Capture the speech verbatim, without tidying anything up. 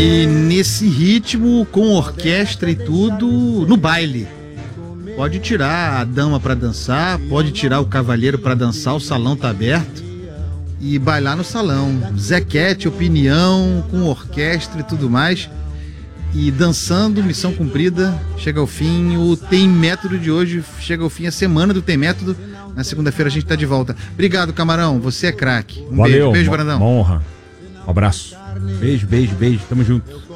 E nesse ritmo, com orquestra e tudo, no baile. Pode tirar a dama pra dançar, pode tirar o cavalheiro pra dançar, o salão tá aberto. E bailar no salão. Zequete, opinião, com orquestra e tudo mais. E dançando, missão cumprida, chega ao fim. O Tem Método de hoje chega ao fim, a semana do Tem Método. Na segunda-feira a gente tá de volta. Obrigado, Camarão, você é craque. Um Valeu, beijo, beijo, Brandão. Uma honra. Um abraço. Beijo, beijo, beijo. Tamo junto.